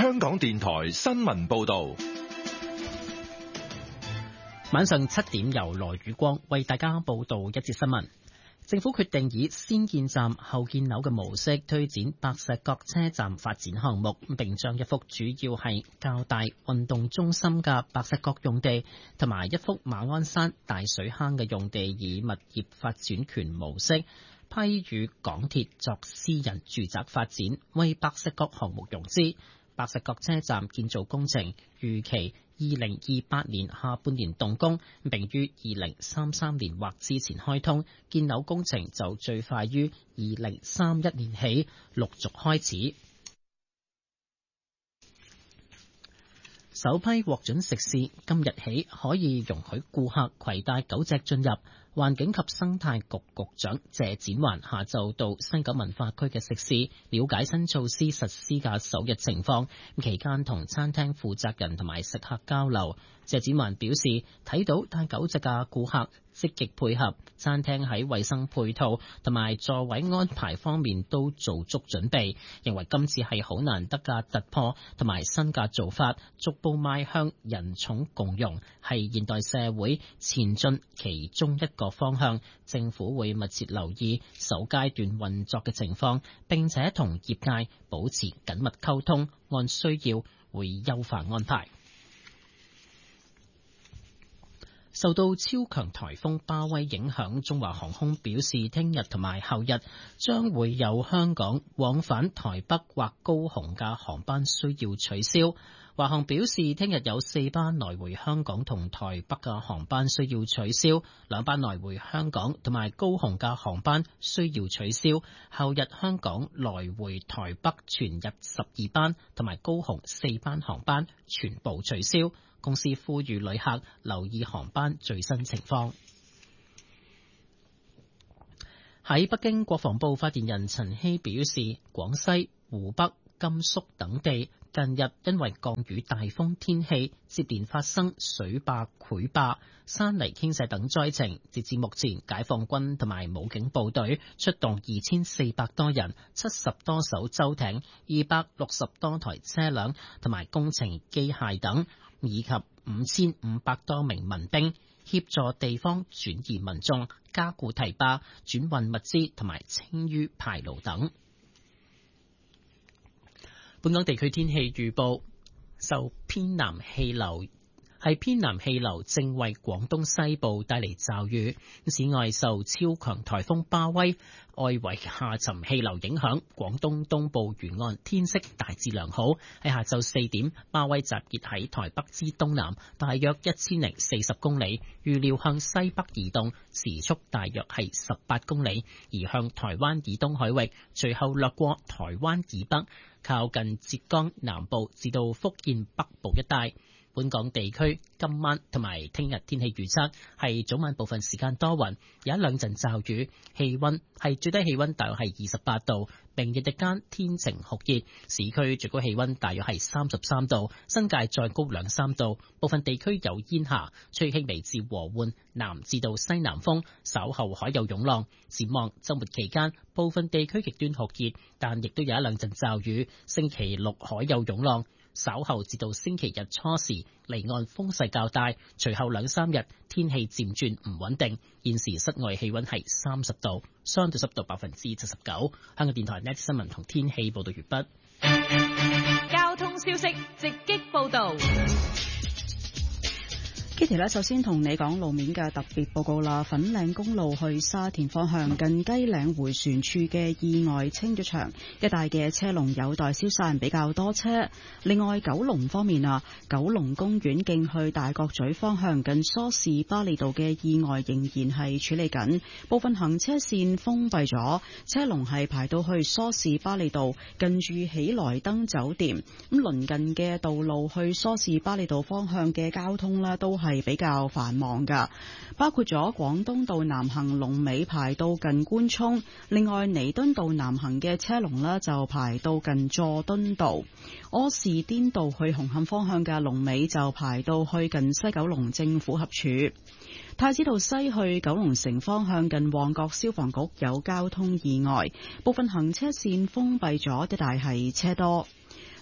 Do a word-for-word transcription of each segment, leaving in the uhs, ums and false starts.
香港電台新聞報道。 晚上七點，由羅宇光為大家報道一節新聞。政府決定以先建站後建樓嘅模式推展白石角車站發展項目，並將一幅主要係較大運動中心嘅白石角用地同埋一幅馬鞍山大水坑嘅用地以物業發展權模式批予港鐵作私人住宅發展，為白石角項目融資。白石角車站建造工程預期二零二八年下半年動工，並於二零三三年或之前開通。建樓工程就最快於二零三一年起陸續開始。首批獲准食肆今日起可以容許顧客攜帶狗隻進入。環境及生態局局長謝展寰下晝到西九文化區嘅食肆了解新措施實施嘅首日情況，期間同餐廳負責人同埋食客交流。謝展寰表示，睇到帶狗隻嘅顧客積極配合，餐廳喺衛生配套同埋座位安排方面都做足準備，認為今次係好難得嘅突破同埋新嘅做法，逐步邁向人寵共融，係現代社會前進其中一個方向。政府會密切留意首階段運作嘅情況，並且同業界保持緊密溝通，按需要會優化安排。受到超強颱風巴威影響，中華航空表示聽日同埋後日將會有香港往返台北或高雄嘅航班需要取消。華航表示聽日有四班來回香港同台北嘅航班需要取消，兩班來回香港同埋高雄嘅航班需要取消。後日香港來回台北全日十二班同埋高雄四班航班全部取消。公司呼籲旅客留意航班最新情況。喺北京，國防部發言人陳希表示，廣西、湖北、甘肅等地近日因為降雨大風天氣，接連發生水壩潰壩、山泥傾瀉等災情。截至目前，解放軍同埋武警部隊出動二千四百多人、七十多艘舟艇、二百六十多台車輛同埋工程機械等，以及五千五百多名民兵，協助地方轉移民眾、加固堤壩、轉運物資同埋清淤排澇等。本港地區天氣預報，受偏南氣流係偏南氣流正為廣東西部帶嚟驟雨。此外，受超強颱風巴威外圍下沉氣流影響，廣東東部沿岸天色大致良好。喺下晝四點，巴威集結喺台北之東南，大約一千零四十公里，預料向西北移動，時速大約係十八公里，移向台灣以東海域，隨後掠過台灣以北，靠近浙江南部至到福建北部一帶。本港地區今晚同埋聽日天氣預測係早晚部分時間多雲，有一兩陣驟雨，氣溫係最低氣溫大約係二十八度，明日日間天晴酷熱，市區最高氣溫大約係三十三度，新界再高兩三度，部分地區有煙霞，吹輕微至和緩南至到西南風，稍後海有湧浪。展望週末期間，部分地區極端酷熱，但亦都有一兩陣驟雨，星期六海有湧浪。稍後至到星期日初時，離岸風勢較大，隨後兩三日天氣漸轉唔穩定。現時室外氣溫係三十度，相對濕度百分之七十九。香港電台 Net 新聞同天氣報道完畢。 交通消息直擊報道。 Kitty 咧，首先同你講路面嘅特別報告啦。粉嶺公路去沙田方向近雞嶺迴旋處嘅意外清咗場，一帶嘅車龍有待消散，比較多車。另外，九龍方面啊，九龍公園徑去大角咀方向近梳士巴利道嘅意外仍然係處理緊，部分行車線封閉咗，車龍係排到去梳士巴利道近住喜來登酒店。咁鄰近嘅道路去梳士巴利道方向嘅交通呢都係比較繁忙噶，包括咗廣東道南行龍尾排到近官涌，另外彌敦道南行嘅車龍呢就排到近佐敦道，柯士甸道去紅磡方向嘅龍尾就排到去近西九龍政府合署，太子道西去九龍城方向近旺角消防局有交通意外，部分行車線封閉咗，一帶係車多。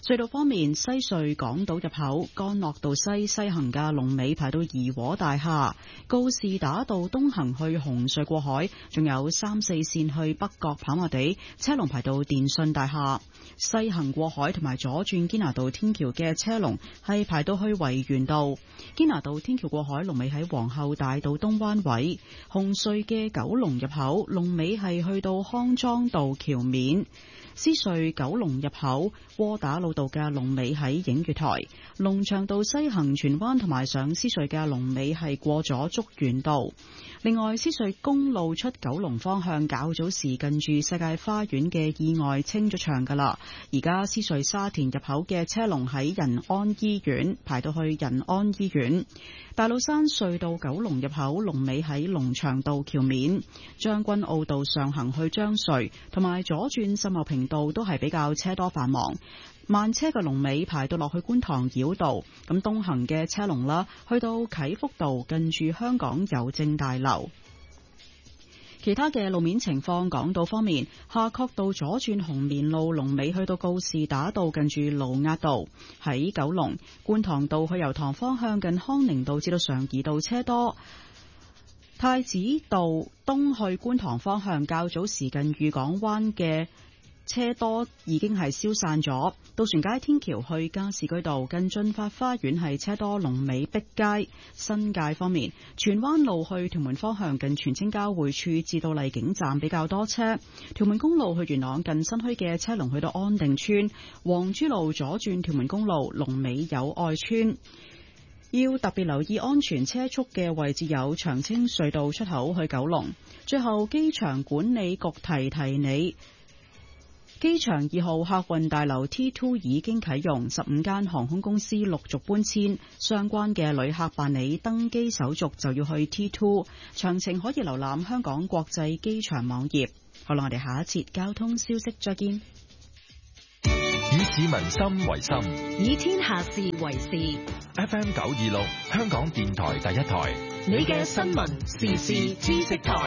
隧道方面，西隧港島入口干諾道西西行嘅龍尾排到怡和大廈，告士打道東行去紅隧過海，仲有三四線去北角跑馬地，車龍排到電訊大廈。西行過海同埋左轉堅拿道天橋嘅車龍係排到去維園道，堅拿道天橋過海龍尾喺皇后大道東灣位，紅隧嘅九龍入口龍尾係去到康莊道橋面。獅隧九龍入口窩打老道嘅龍尾喺映月台，龍翔道西行荃灣同埋上獅隧嘅龍尾係過咗竹園道。另外，獅隧公路出九龍方向較早時近住世界花園嘅意外清咗場噶啦，而家獅隧沙田入口嘅車龍喺仁安醫院排到去仁安醫院。大老山隧道九龍入口龍尾喺龍翔道橋面，將軍澳道上行去將隧同埋左轉秀茂坪道都係比較車多繁忙，慢車嘅龍尾排到落去觀塘繞道，咁東行嘅車龍啦，去到啟福道近住香港郵政大樓。其他嘅路面情況，港島方面，夏慤道左轉紅棉路龍尾去到告士打道近住盧押道；喺九龍觀塘道去油塘方向近康寧道至到常怡道車多；太子道東去觀塘方向較早時近裕港灣嘅車多已經係消散咗，渡船街天橋去加士居道近駿發花園係車多龍尾碧街。新界方面，荃灣路去屯門方向近荃青交匯處至到荔景站比較多車，屯門公路去元朗近新墟嘅車龍去到安定村，黃珠路左轉屯門公路龍尾友愛村。要特別留意安全車速嘅位置有長青隧道出口去九龍。最後，機場管理局提提你，機場二號客運大樓 T 二 已經啟用，十五間航空公司陸續搬遷，相關嘅旅客辦理登機手續就要去 T 二，詳情可以瀏覽香港國際機場網頁。好啦，我哋下一節交通消息再見。 以市民心為心， 以天下事為事。 F M 九二六，香港電台第一台， 你嘅新聞時事知識台。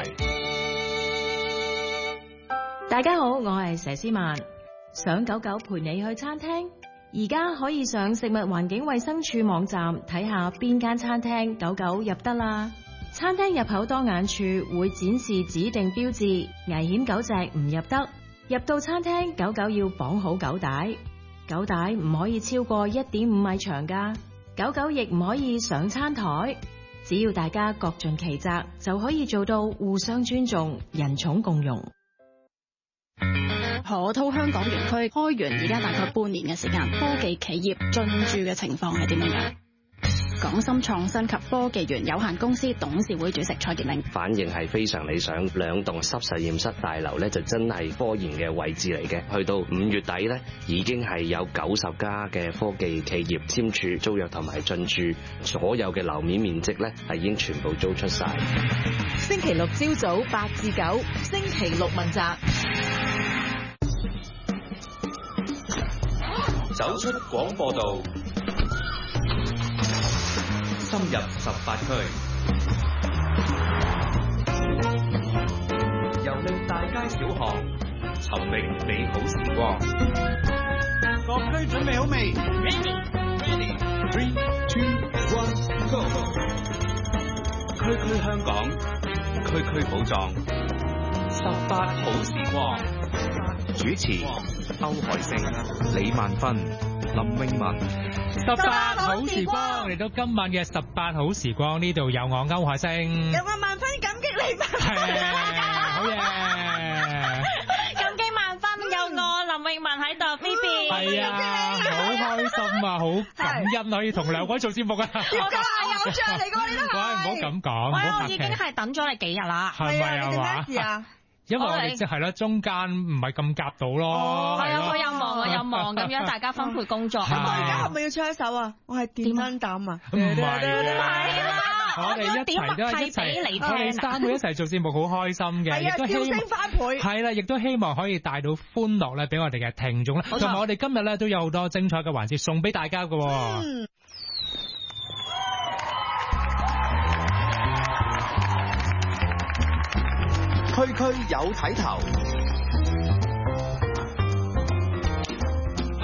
大家好，我係佘詩曼。想九九陪你去餐廳，而家可以上食物環境衛生署網站睇下邊間餐廳九九入得啦。餐廳入口當眼處會展示指定標誌，危險狗隻唔入得。入到餐廳，狗狗要綁好狗帶，狗帶唔可以超過一點五米長噶。狗狗亦唔可以上餐台。只要大家各盡其責，就可以做到互相尊重、人寵共融。 河套香港園區開園而家大概半年嘅時間，科技企業進駐嘅情況係點樣樣？港深創新及科技園有限公司董事會主席蔡傑明， 反應係非常理想，兩棟濕實驗室大樓咧就真係科研嘅位置嚟嘅。去到五月底咧，已經係有九十家嘅科技企業簽署租約同埋進駐，所有嘅樓面面積咧係已經全部租出晒。 星期六朝早八至九，星期六問責。 走出廣播道，深入十八區，遊歷大街小巷，尋覓美好時光。 各區準備好未 ？Ready, ready, three, two, one, go！ 區區香港，區區寶藏，十八好時光。主持歐海星、李萬芬、林詠雯。 十八好時光，嚟到今晚嘅十八好時光，呢度有我歐海星， 有我萬分感激你， 係好嘢， 感激萬分，有我林詠雯喺度 ，Phoebe， 係啊，好開心啊，好感恩可以同兩位做節目啊， 我個大偶像嚟㗎，你都係， 喂，唔好咁講，唔好客氣， 我已經係等咗你幾日啦， 係咪啊嘛？ 咩事啊？ 因為我哋即係咯，中間唔係咁夾到咯。 係啊，我又忙，我又忙，咁樣大家分配工作。 咁我而家係咪要唱一首啊？我係電燈膽啊！ 唔係啊， 係啦， 我哋一齊都係一齊，我哋三個一齊做節目好開心嘅， 係啊，笑聲翻倍。 係啦，亦都希望可以帶到歡樂咧，俾我哋嘅聽眾啦。同埋我哋今日咧都有好多精彩嘅環節送俾大家㗎。嗯。 區區有睇頭，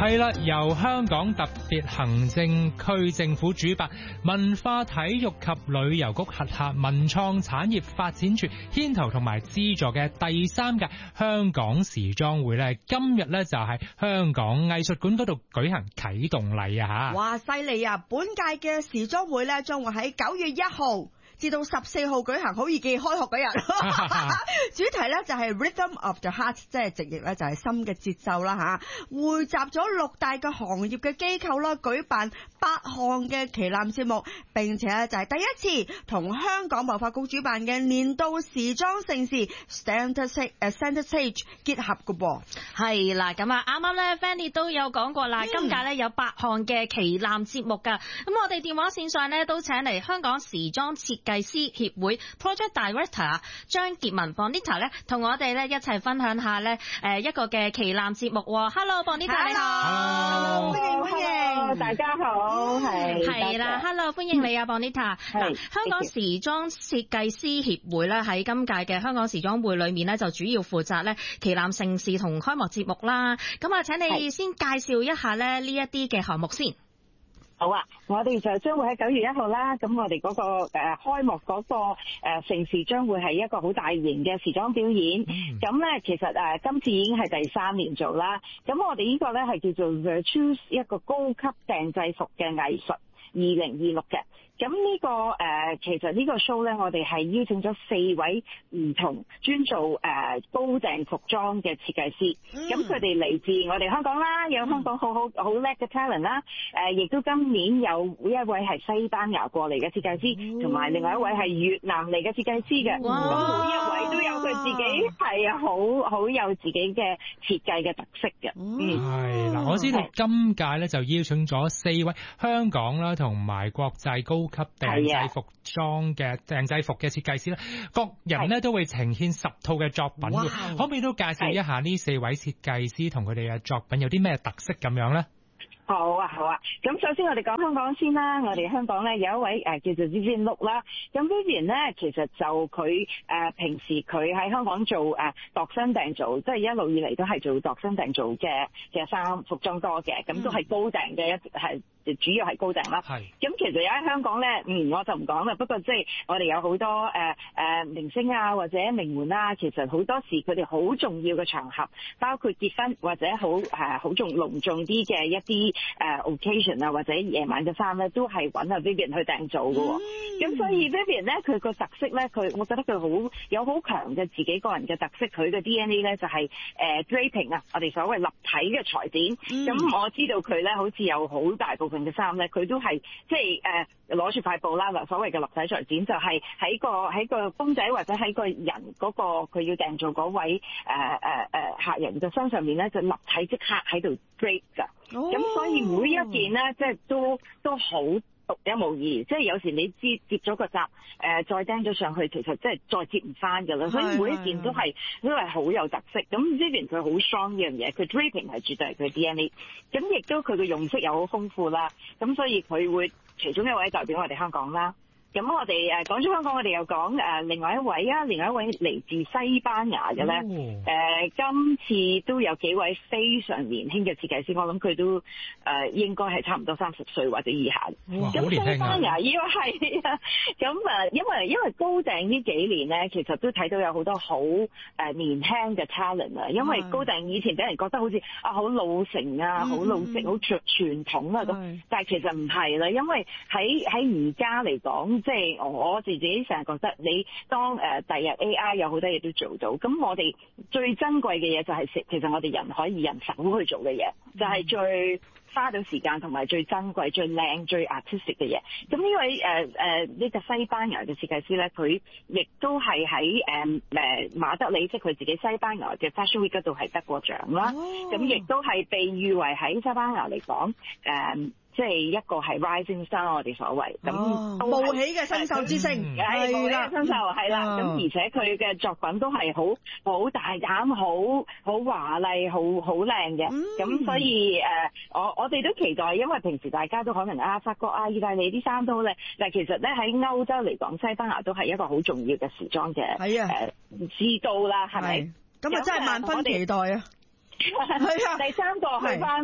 係啦，由香港特別行政區政府主辦，文化體育及旅遊局轄下文創產業發展處牽頭同埋資助嘅第三屆香港時裝會咧，今日咧就係香港藝術館嗰度舉行啟動禮啊！吓， 哇，犀利啊！本屆嘅時裝會咧，將會喺九月一號至到十四號舉行，好易記開學嗰日。主題咧就係 Rhythm of the Heart， 即係直譯咧就係心嘅節奏啦吓。匯集咗六大嘅行業嘅機構啦，舉辦八項嘅旗艦節目，並且咧就係第一次同香港貿發局主辦嘅年度時裝盛事 Centre Stage 結合嘅噃。 係啦，咁啊啱啱咧 Fanny 都有講過啦，嗯、今屆咧有八項嘅旗艦節目噶。咁我哋電話線上咧都請嚟香港時裝設計師協會 Project Director 張潔文 Bonita 咧，同我哋咧一齊分享下咧誒一個嘅旗艦節目。Hello Bonita 你好， 歡迎歡迎， 大家好，係係啦 ，Hello 歡迎你啊 Bonita。嗱，香港時裝設計師協會咧喺今屆嘅香港時裝會裏面咧就主要負責咧旗艦盛事同開幕節目啦。咁啊，請你先介紹一下咧呢一啲嘅項目先。 好啊，我哋就將會喺九月一號啦，咁我哋嗰、那個誒、呃、開幕嗰、那個誒、呃、盛事將會係一個好大型嘅時裝表演。咁咧、嗯、其實誒、呃、今次已經係第三年做啦。咁我哋呢個咧係叫做 Virtuose 一個高級訂製服嘅藝術二零二六嘅。咁呢、這個誒、呃，其實呢個 show 咧，我哋係邀請咗四位唔同專做誒、呃、高訂服裝嘅設計師。咁佢哋嚟自我哋香港啦，有香港好好好叻嘅 talent 啦。誒、呃，亦都今年有一位係西班牙過嚟嘅設計師，同埋、嗯、另外一位係越南嚟嘅設計師嘅。咁哇每一位都有佢自己係好好有自己嘅設計嘅特色嘅。嗯， 係嗱，我知道今屆咧就邀請咗四位香港啦，同埋國際高級訂製服裝嘅訂製服嘅設計師咧，各人咧都會呈現十套嘅作品。哇可唔可以都介紹一下呢四位設計師同佢哋嘅作品有啲咩特色咁樣咧？ 好啊，好啊。咁首先我哋講香港先啦。我哋香港咧有一位誒、呃、叫做 Vivian Look 啦。咁 Vivian 咧其實就佢誒、呃、平時佢喺香港做誒度身訂造，即係一路以嚟都係做度身訂造嘅嘅衫服裝多嘅。咁都係高訂嘅一係。主要係高訂啦，咁是其實有喺香港咧，嗯，我就唔講啦。不過即係我哋有好多誒誒、呃呃、明星啊，或者名媛啦、啊，其實好多時佢哋好重要嘅場合，包括結婚或者好誒好重隆重啲嘅一啲誒、呃、occasion 啊，或者夜晚嘅衫咧，都係揾阿 Vivian 去訂做嘅。咁、嗯、所以 Vivian 咧，佢個特色咧，佢我覺得佢好有好強嘅自己個人嘅特色。佢嘅 D N A 咧就係、是、誒、呃、draping 啊，我哋所謂立體嘅裁剪。咁、嗯、我知道佢咧，好似有好大部分嘅衫咧，佢都係即係誒攞住塊布啦，所謂嘅立體裁剪就係、是、喺個喺個公仔或者喺個人嗰、那個佢要訂做嗰位誒誒誒客人嘅身上面咧，就立體即刻喺度 drape 㗎。咁、哦、所以每一件咧，即係都都好獨一無二。即係有時你知接咗個閘誒、呃，再釘咗上去，其實即係再接唔翻㗎啦。所以每一件都係都係好有特色。咁 Vivian 佢好 strong 呢樣嘢，佢 draping 係絕對係佢 D N A。咁亦都佢嘅用色又好豐富啦。咁所以佢會其中一位代表我哋香港啦。咁我哋誒講咗香港，我哋又講誒另外一位啊，另外一位嚟自西班牙嘅咧，誒、哦呃、今次都有幾位非常年輕嘅設計師，我諗佢都誒、呃、應該係差唔多三十歲或者以下。咁西班牙依個係啊，咁誒因為因為高訂呢幾年咧，其實都睇到有好多好誒年輕嘅 talent 啊，因為高訂以前俾人覺得好似啊好老成啊，好、嗯、老成好傳傳統啊咁，嗯、但係其實唔係啦，因為喺喺而家嚟講。即係我自己成日覺得，你當誒第日 A I 有好多嘢都做到，咁我哋最珍貴嘅嘢就係其實我哋人可以人手去做嘅嘢，就係、是、最花到時間同埋最珍貴、最靚、最 artistic 嘅嘢。咁呢位誒誒呢個西班牙嘅設計師咧，佢亦都係喺誒誒馬德里，即係佢自己西班牙嘅 Fashion Week 嗰度係得過獎啦。咁亦都係被譽為喺西班牙嚟講誒。呃即係一個係 rising star，我哋所謂咁冒起嘅新秀之星， 係冒起嘅新秀，係啦。咁而且佢嘅作品都係好好大膽、好好華麗、好好靚嘅。咁、嗯、所以誒、呃，我我哋都期待，因為平時大家都可能啊，法國啊、意大利啲衫都好靚，但係其實咧喺歐洲嚟講，西班牙都係一個好重要嘅時裝嘅誒知道啦，係咪？咁啊真係萬分期待啊！係啊，第三個去翻。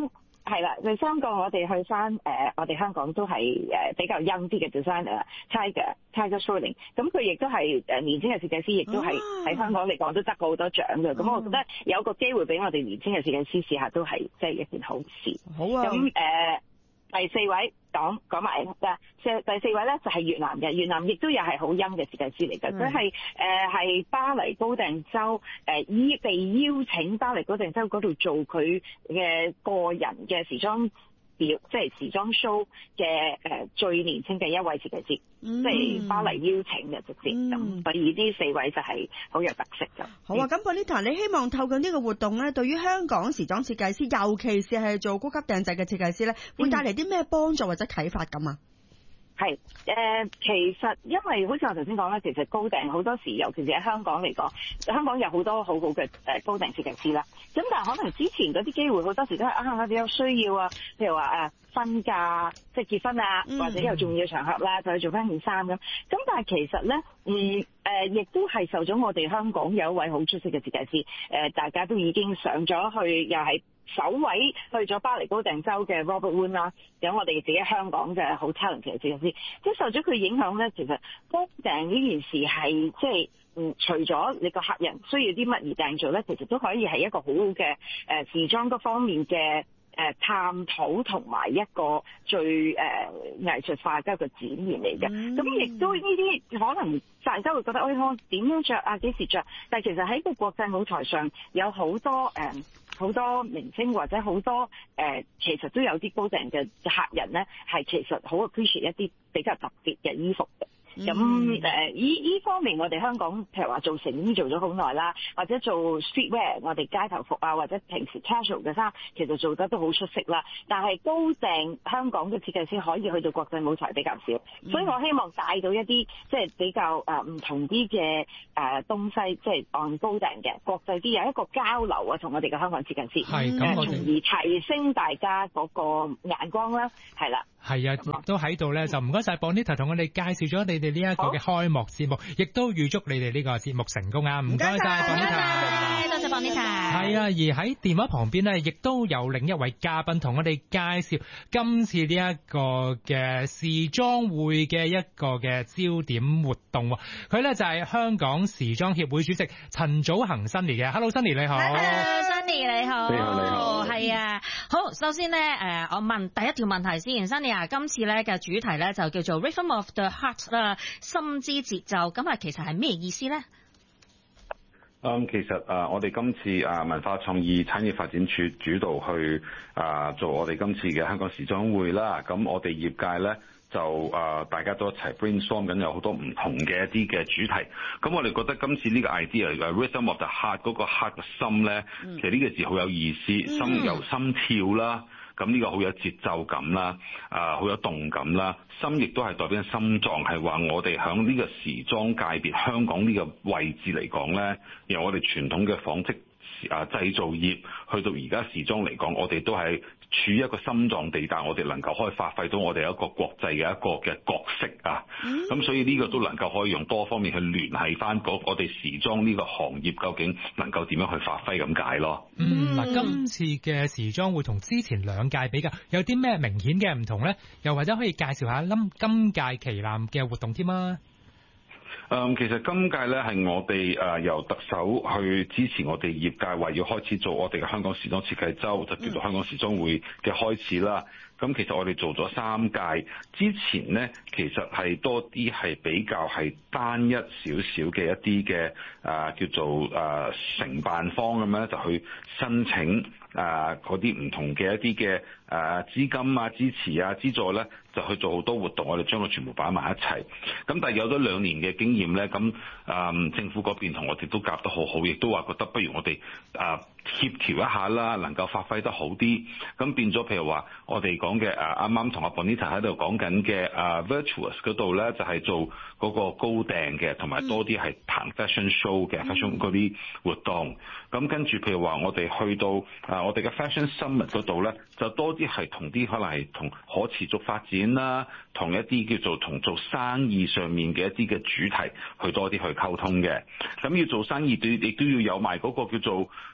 係啦，第三個我哋去翻誒、呃，我哋香港都係誒比較 young 啲嘅 designer Tiger Tiger Schilling， 咁佢亦都係誒年輕嘅設計師，亦都係喺香港嚟講都得過好多獎嘅。咁、哦、我覺得有個機會俾我哋年輕嘅設計師試下，都係即係一件好事。 好啊。咁誒、 呃、第四位講講埋嗱，第四位咧就係越南嘅，越南亦都又係好 young 嘅設計師嚟嘅。佢係誒係巴黎高定州誒依、呃、被邀請巴黎高定州嗰度做佢嘅個人嘅時裝表，即係時裝 show 嘅誒最年輕嘅一位設計師，嗯、即係巴黎邀請嘅直接咁，嗯、所以呢四位就係好有特色嘅。 好啊，咁 Bonita，你希望透過呢個活動咧，對於香港時裝設計師，尤其是係做高級訂製嘅設計師咧，會帶嚟啲咩幫助或者啟發咁啊？ 係誒、呃，其實因為好似我頭先講啦，其實高定好多時，尤其是喺香港嚟講，香港有好多好好嘅誒高定設計師啦。咁但係可能之前嗰啲機會好多時都係啊，我哋有需要啊，譬如話誒婚嫁，即係結婚啊，或者有重要場合啦，就去做翻件衫咁。咁但係其實咧，嗯誒，亦、呃、都係受咗我哋香港有一位好出色嘅設計師，誒、呃，大家都已經上咗去，又係首位去咗巴黎高定州嘅 Robert Woon 啦，有我哋自己香港嘅好 talent 嘅設計師，即係受咗佢影響咧，其實高定呢件事係即係嗯，除咗你個客人需要啲乜而訂做咧，其實都可以係一個好好嘅誒時裝嗰方面嘅誒探討同埋一個最誒、呃、藝術化嘅一個展現嚟嘅。咁亦、嗯、都呢啲可能大家會覺得，哎，我點樣着啊？幾時着？但係其實喺個國際舞台上有好多誒好、呃、多明星或者好多誒、呃，其實都有啲高定嘅客人咧，係其實好 appreciate 一啲比較特別嘅衣服嘅。咁誒依依方面，我哋香港譬如話做成衣做咗好耐啦，或者做 streetwear， 我哋街頭服啊，或者平時 casual 嘅衫，其實做得都好出色啦。但係高定香港嘅設計師可以去到國際舞台比較少，嗯、所以我希望帶到一啲即係比較誒唔同啲嘅誒東西，即係按高定嘅國際啲有一個交流啊，同我哋嘅香港設計師，係咁，從而提升大家嗰個眼光啦，係啦。 係啊，亦都喺度咧，就唔該晒 Bonita 同我哋介紹咗你哋呢一個嘅開幕節目，亦都預祝你哋呢個節目成功啊！唔該晒 Bonita， 多謝 Bonita。 係啊，而喺電話旁邊咧，亦都有另一位嘉賓同我哋介紹今次呢一個嘅時裝會嘅一個嘅焦點活動。佢咧就係香港時裝協會主席陳祖恒 Sunny 嘅。Hello Sunny 你好。 Hello Sunny 你好。 你好你好。 係啊，好，首先咧誒，我問第一條問題先 ，Sunny 啊，今次咧嘅主題咧就叫做 Rhythm of the Heart 啦，心之節奏，咁啊其實係咩意思咧？ 嗯，其實啊，我哋今次啊文化創意產業發展處主導去啊做我哋今次嘅香港時裝會啦。咁我哋業界咧就啊大家都一齊 brainstorm 緊，有好多唔同嘅一啲嘅主題。咁我哋覺得今次呢個 idea 嘅 Rhythm of the Heart 嗰個 heart 嘅心咧，嗯、其實呢個字好有意思，心由心跳啦。咁呢個好有節奏感啦，啊好有動感啦，心亦都係代表心臟，係話我哋響呢個時裝界別香港呢個位置嚟講咧，由我哋傳統嘅紡織啊製造業去到而家時裝嚟講，我哋都係處於一個心臟地帶，我哋能夠可以發揮到我哋一個國際嘅一個嘅角色啊！咁、嗯、所以呢個都能夠可以用多方面去聯繫翻我哋時裝呢個行業究竟能夠點樣去發揮咁解咯。 嗯，嗱，今次嘅時裝會同之前兩屆比較，有啲咩明顯嘅唔同咧？又或者可以介紹下今今屆旗艦嘅活動添啊？ 嗯，其實今屆咧係我哋誒、呃、由特首去支持我哋業界，話要開始做我哋嘅香港時裝設計週，就叫做香港時裝會嘅開始啦。咁其實我哋做咗三屆，之前咧其實係多啲係比較係單一少少嘅一啲嘅誒叫做誒、呃、承辦方咁樣就去申請誒嗰啲唔同嘅一啲嘅誒資金啊、支持啊、資助咧，就去做好多活動，我哋將佢全部擺埋一齊。咁但係有咗兩年嘅經驗咧，咁誒、呃、政府嗰邊同我哋都夾得好好，亦都話覺得不如我哋誒、呃、協調一下啦，能夠發揮得好啲。咁變咗譬如話我哋講嘅誒啱啱同阿 Bonita 喺度講緊嘅誒 Virtuous 嗰度咧，就係、是、做嗰個高訂嘅，同埋多啲係談 fashion show 嘅 fashion 嗰啲活動。咁跟住譬如話我哋去到誒、呃、我哋嘅 fashion summit 嗰度咧，就多啲係同啲可能係同可持續發展啦，同一啲叫做同做生意上面嘅一啲嘅主題去多啲去溝通嘅。咁要做生意，亦都要有埋嗰個叫做啊、呃、要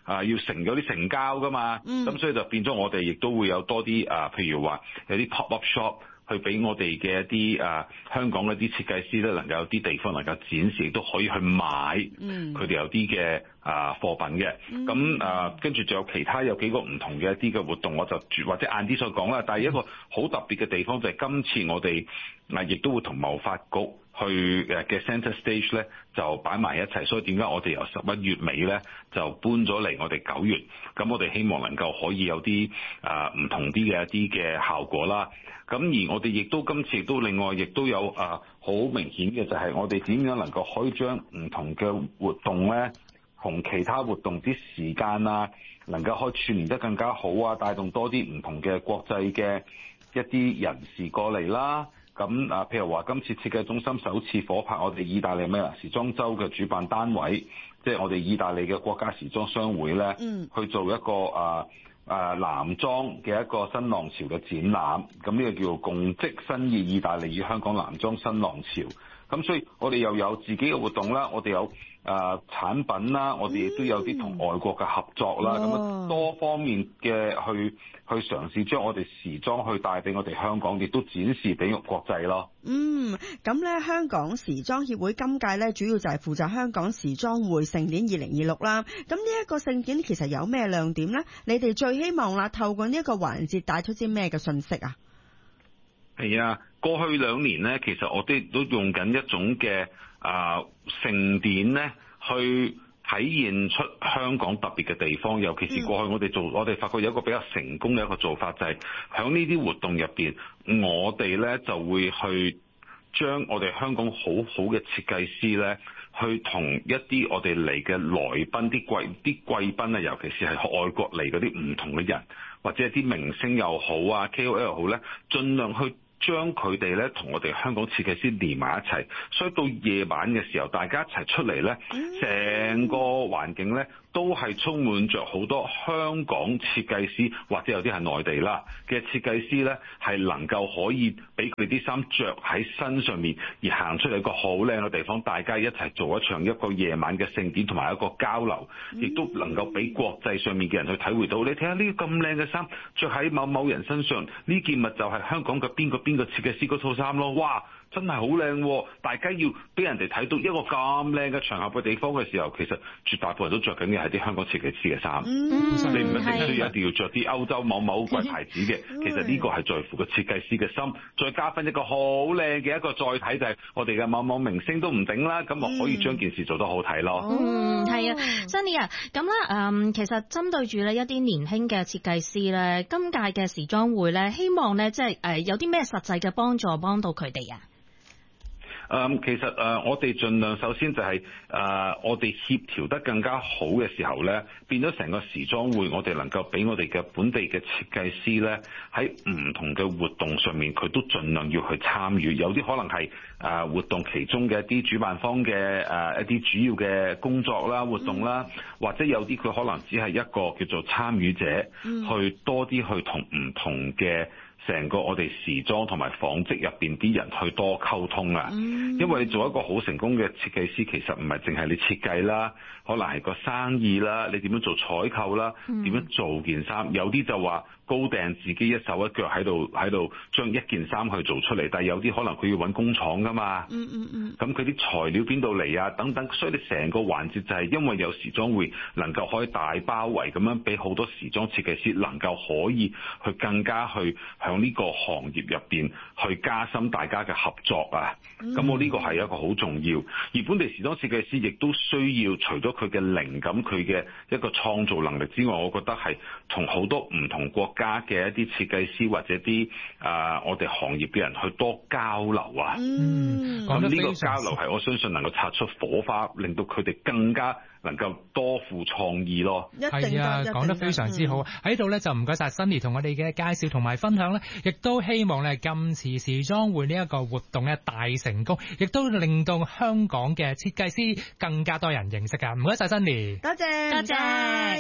成咗啲成交噶嘛，咁、 嗯、 所以就變咗我哋亦都會有多啲啊，譬如話有啲 pop up shop。去俾我哋嘅一啲啊香港嗰啲設計師咧，能夠有啲地方能夠展示，亦都可以去買佢哋有啲嘅啊貨品嘅。咁、嗯、啊跟住仲有其他有幾個唔同嘅一啲嘅活動，我就或者晏啲再講啦。但係一個好特別嘅地方就係今次我哋啊亦都會同貿發局去誒嘅 Centre Stage 咧就擺埋一齊，所以點解我哋由十一月尾咧就搬咗嚟我哋九月？咁我哋希望能夠可以有啲啊唔同啲嘅一啲嘅效果啦。咁而我哋亦都今次亦都另外亦都有啊好明顯嘅就係我哋點樣能夠可以將唔同嘅活動咧同其他活動啲時間啊能夠可以串聯得更加好啊，帶動多啲唔同嘅國際嘅一啲人士過嚟啦。咁啊譬如話今次設計中心首次夥拍我哋意大利咩啊時裝週嘅主辦單位，即係我哋意大利嘅國家時裝商會咧，嗯、去做一個啊啊男裝嘅一個新浪潮嘅展覽，咁呢個叫做共織新意意大利與香港男裝新浪潮。咁所以我哋又有自己嘅活動啦，我哋有啊產品啦，我哋亦都有啲同外國嘅合作啦，咁、嗯、多方面嘅去去嘗試將我哋時裝去帶俾我哋香港，亦都展示俾國際咯。 嗯，咁咧香港時裝協會今屆咧主要就係負責香港時裝會盛典二零二六啦。咁呢一個盛典其實有咩亮點咧？你哋最希望啦，透過呢一個環節帶出啲咩嘅信息啊？ 係啊，過去兩年咧，其實我哋都用緊一種嘅啊盛典咧，去體現出香港特別嘅地方。尤其是過去我哋做，嗯、我哋發覺有一個比較成功嘅一個做法，就係喺呢啲活動入邊，我哋咧就會去將我哋香港好好嘅設計師咧，去同一啲我哋嚟嘅來賓，啲貴啲貴賓啊，尤其是係外國嚟嗰啲唔同嘅人，或者係啲明星又好啊 K O L 又好咧，盡量去將佢哋咧同我哋香港設計師連埋一齊，所以到夜晚嘅時候，大家一齊出嚟咧，成個環境咧都係充滿着好多香港設計師，或者有啲係內地啦嘅設計師咧，係能夠可以俾佢啲衫着喺身上面，而行出嚟一個好靚嘅地方，大家一齊做一場一個夜晚嘅盛典同埋一個交流，亦都能夠俾國際上面嘅人去體會到，你睇下呢個咁靚嘅衫着喺某某人身上，呢件物就係香港嘅邊個邊個設計師嗰套衫咯，哇！真係好靚，大家要俾人哋睇到一個咁靚嘅場合嘅地方嘅時候，其實絕大部分人都着緊嘅係啲香港設計師嘅衫。嗯、你唔一定需要一定要着啲歐洲某某貴牌子嘅，其實呢個係在乎個設計師嘅心。再加分一個好靚嘅一個載體就係我哋嘅某某明星都唔頂啦，咁我可以將件事做得好睇咯。 嗯，係啊 Sunny 啊，咁咧誒，其實針對住咧一啲年輕嘅設計師咧，今屆嘅時裝會咧，希望咧即係誒有啲咩實際嘅幫助幫到佢哋啊？ 誒、嗯，其實誒、呃，我哋盡量首先就係、是、誒、呃，我哋協調得更加好嘅時候咧，變咗成個時裝會，我哋能夠俾我哋嘅本地嘅設計師咧，喺唔同嘅活動上面，佢都盡量要去參與。有啲可能係誒、呃、活動其中嘅一啲主辦方嘅誒、呃、一啲主要嘅工作啦、活動啦，或者有啲佢可能只係一個叫做參與者，去多啲去同唔同嘅成個我哋時裝同埋紡織入邊啲人去多溝通啊！嗯、因為你做一個好成功嘅設計師，其實唔係淨係你設計啦，可能係個生意啦，你點樣做採購啦，點、嗯、樣做件衫，有啲就話高訂自己一手一腳喺度喺度將一件衫去做出嚟，但係有啲可能佢要揾工廠噶嘛，嗯嗯嗯，咁佢啲材料邊度嚟啊等等，所以你成個環節就係因為有時裝會能夠可以大包圍咁樣俾好多時裝設計師能夠可以去更加去向呢個行業入邊去加深大家嘅合作啊，咁、嗯、我呢個係一個好重要，而本地時裝設計師亦都需要除咗佢嘅靈感、佢嘅一個創造能力之外，我覺得係同好多唔同國家嘅一啲設計師或者啲啊、呃、我哋行業嘅人去多交流啊，嗯，咁呢個交流係我相信能夠擦出火花，令到佢哋更加能夠多付創意咯。 係啊，講得非常之好。喺度咧就唔該晒 Sunny 同我哋嘅介紹同埋分享咧，亦都希望咧今次時裝會呢一個活動咧大成功，亦都令到香港嘅設計師更加多人認識㗎。唔該晒 Sunny， 多謝多謝。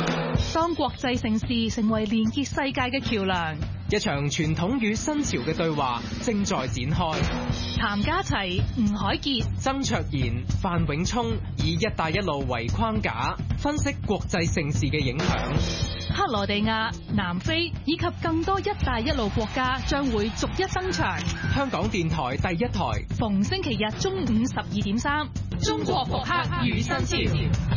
當國際盛事成為連結世界嘅橋樑， 一場傳統與新潮嘅對話正在展開。 譚家齊、吳海傑、 曾卓賢、范永聰以一帶一路為框架，分析國際盛事嘅影響。 克羅地亞、南非以及更多一帶一路國家將會逐一登場。 香港電台第一台， 逢星期日中午十二點三，中國復刻與新潮。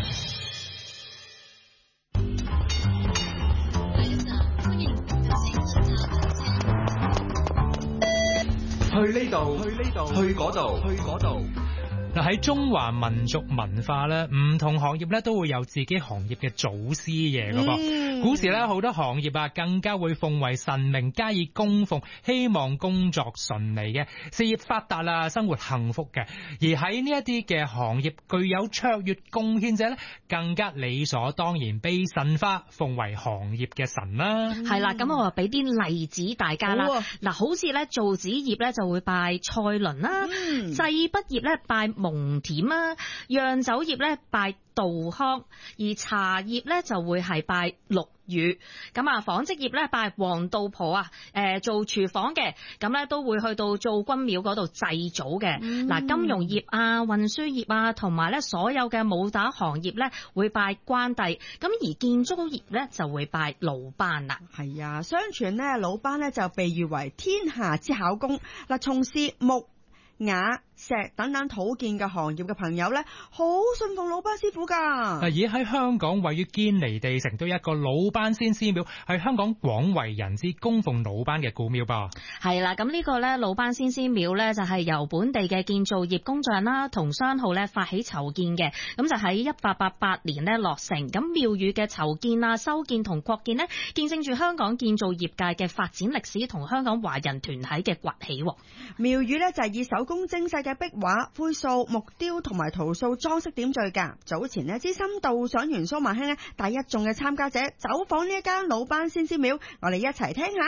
去呢度，去呢度，去嗰度，去嗰度。 嗱，喺中華民族文化咧，唔同行業咧都會有自己行業嘅祖師爺噶噃。嗯、古時咧好多行業啊，更加會奉為神明加以供奉，希望工作順利嘅，事業發達啊，生活幸福嘅。而喺呢一啲嘅行業具有卓越貢獻者咧，更加理所當然被神化，奉為行業嘅神啦。 係啦，咁我話俾啲例子大家啦。嗱、啊，好似咧造紙業咧就會拜蔡倫啦，嗯、製筆業咧拜蒙恬啊，釀酒業咧拜杜康，而茶葉咧就會係拜陸羽。咁啊，紡織業咧拜黃道婆啊，誒做廚房嘅，咁咧都會去到做君廟嗰度祭祖嘅。嗱、嗯，金融業啊、運輸業啊，同埋咧所有嘅武打行業咧會拜關帝，咁而建築業咧就會拜魯班啦。 係啊，相傳咧魯班咧就被譽為天下之巧工，嗱，從事木、瓦、石等等土建嘅行業嘅朋友咧，好信奉魯班師傅噶。 而喺香港位於堅尼地城都有一個魯班先師廟，係香港廣為人知供奉魯班嘅古廟噃。 係啦，咁呢個咧魯班先師廟咧就係由本地嘅建造業工匠啦同商號咧發起籌建嘅，咁就喺一八八八年咧落成。咁廟宇嘅籌建啊、修建同擴建呢，見證住香港建造業界嘅發展歷史同香港華人團體嘅崛起。 廟宇咧就係以手工精細嘅壁畫、灰塑、木雕同埋陶塑裝飾點綴噶。早前呢，資深導賞員蘇萬興呢，帶一眾嘅參加者走訪呢一間魯班先師廟，我哋一齊聽下。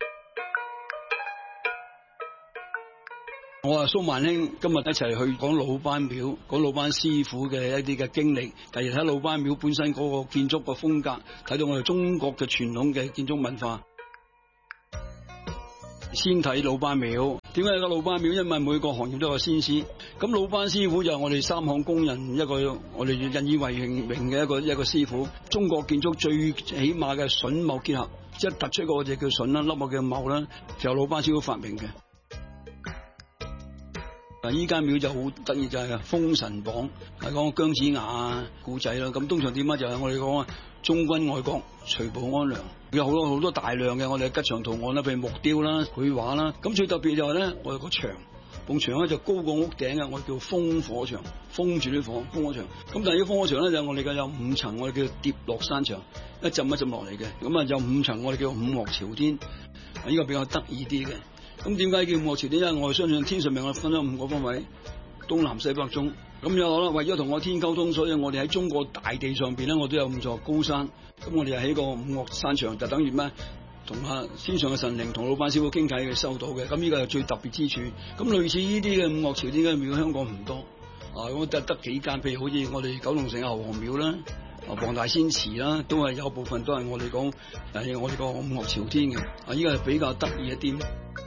我係蘇萬興，今日一齊去講魯班廟，講魯班師傅嘅一啲嘅經歷。第二睇魯班廟本身嗰個建築個風格，睇到我哋中國嘅傳統嘅建築文化。先睇魯班廟，點解有個魯班廟？因為每個行業都有個先師。咁魯班師傅就係我哋三項工人一個我哋引以為榮嘅一個一個師傅。中國建築最起碼嘅榫卯結合，即係突出嗰隻叫榫啦，凹個叫卯啦，就係魯班師傅發明嘅。嗱，依間廟就好得意，就係《封神榜》，係講姜子牙啊古仔啦。咁通常點解就係我哋講啊，忠君愛國，除暴安良。有好多好多大量嘅我哋吉祥圖案啦，譬如木雕啦、繪畫啦。咁最特別就係咧，我哋個牆，埲牆咧就高過屋頂嘅，我哋叫烽火牆，封住啲火，烽火牆。咁但係呢烽火牆咧就我哋嘅有五層，我哋叫疊落山牆，一浸一浸落嚟嘅。咁啊有五層，我哋叫五岳朝天。啊，呢個比較得意啲嘅。咁點解叫五岳朝天？因為我哋相信天上面我分咗五個方位，東南西北中。咁有啦，為咗同我天溝通，所以我哋喺中國大地上邊咧，我都有五座高山。咁我哋又起個五岳山牆，就等於咩？同啊天上嘅神靈同魯班師傅傾偈，佢收到嘅。咁呢個係最特別之處。咁類似呢啲嘅五岳朝天嘅廟，香港唔多。啊，咁得得幾間，譬如好似我哋九龍城嘅侯王廟啦，啊黃大仙祠啦，都係有部分都係我哋講誒，我哋個五岳朝天嘅。啊，呢個係比較得意一啲。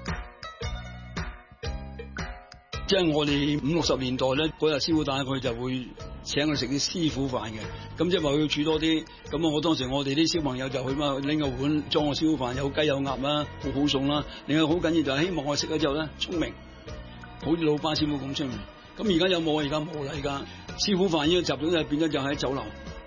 即係我哋五六十年代咧，嗰日師傅帶佢就會請佢食啲師傅飯嘅，咁即係話佢要煮多啲。咁啊，我當時我哋啲小朋友就去嘛，拎個碗裝個師傅飯，有雞有鴨啦，好好餸啦。另外好緊要就係希望我食咗之後咧，聰明，好似魯班師傅咁聰明。咁而家有冇？而家冇啦，而家師傅飯呢個習俗就變咗就喺酒樓。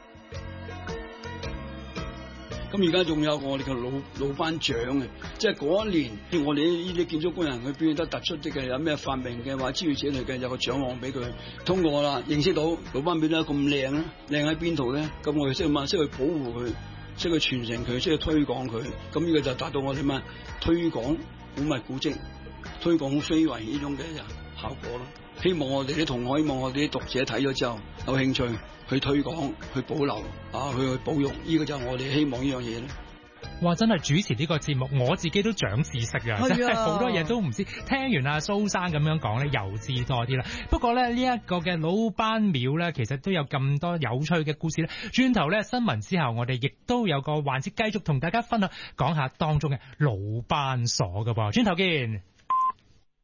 咁而家仲有我哋嘅魯魯班獎嘅，即係嗰一年，我哋呢啲建築工人佢表現得突出啲嘅，有咩發明嘅話，諸如此類嘅，有個獎項俾佢。通過啦，認識到魯班廟咧咁靚咧，靚喺邊度咧？咁我哋識嘛，識去保護佢，識去傳承佢，識去推廣佢。咁呢個就達到我哋咩推廣古物古蹟、推廣非遺呢種嘅效果咯。希望我哋啲同學，希望我哋啲讀者睇咗之後有興趣去推廣、去保留啊，去去保育，呢個就係我哋希望呢樣嘢咧。 哇！真係主持呢個節目，我自己都長知識㗎，真係好多嘢都唔知。聽完阿蘇生咁樣講咧，又知多啲啦。不過咧，呢、這、一個嘅老班廟咧，其實都有咁多有趣嘅故事咧。轉頭咧，新聞之後，我哋亦都有個環節繼續同大家分享，講下當中嘅老班鎖㗎噃。轉頭見。